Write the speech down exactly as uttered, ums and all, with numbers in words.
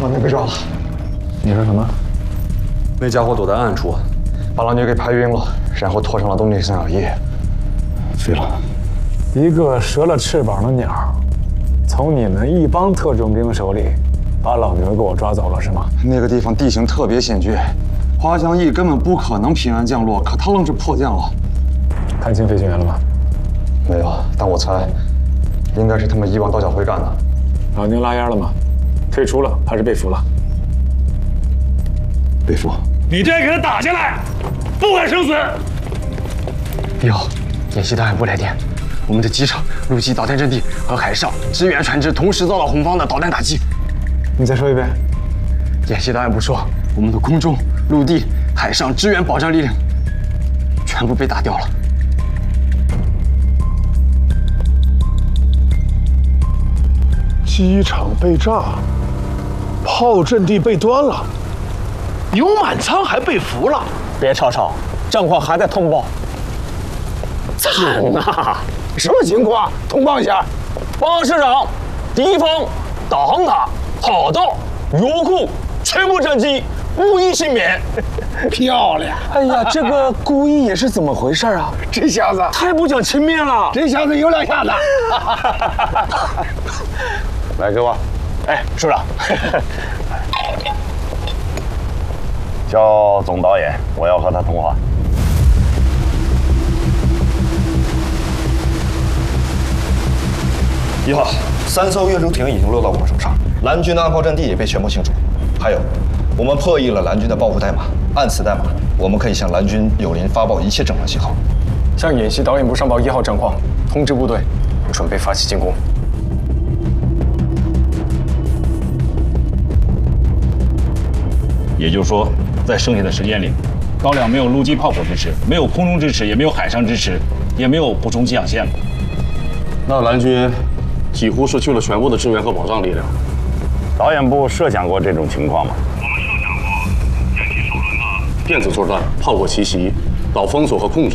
老聂被抓了。 你说什么？ 那家伙躲在暗处，把老聂给拍晕了，然后拖上了东尼三角翼。 废了，一个折了翅膀的鸟，从你们一帮特种兵手里把老牛给我抓走了是吗？ 那个地方地形特别险峻，滑翔翼根本不可能平安降落，可他愣是迫降了。 看清飞行员了吗？ 没有，但我猜，应该是他们一帮刀小会干的。 老牛拉烟了吗？退出了还是被俘了？ 被俘。 你这给他打下来，不管生死。 一号，演习导演部来电，我们的机场、陆基导弹阵地和海上支援船只同时遭到红方的导弹打击。 你再说一遍。 演习导演部说，我们的空中、陆地、海上支援保障力量全部被打掉了。 机场被炸，炮阵地被端了，牛满仓还被俘了。 别吵吵，战况还在通报。 惨呐！ 什么情况？通报一下。报告师长，敌方导航塔、跑道、油库全部战机，无一幸免。 漂亮！ 哎呀，这个顾一也是怎么回事啊？ 这小子太不讲情面了！ 这小子有两下子。 来，给我。哎，处长。 叫总导演，我要和他通话。 一号，三艘运输艇已经落到我们手上，蓝军的暗炮阵地也被全部清除。还有，我们破译了蓝军的报复代码，按此代码，我们可以向蓝军友邻发报一切正常信号。 向演习导演部上报一号战况，通知部队，准备发起进攻。 也就是说，在剩下的时间里，高粱没有陆基炮火支持，没有空中支持，也没有海上支持，也没有补充给养线了。 那蓝军几乎失去了全部的支援和保障力量。 导演部设想过这种情况吗？ 我们设想过，人体首轮的电子作战、炮火奇袭、导封锁和控制。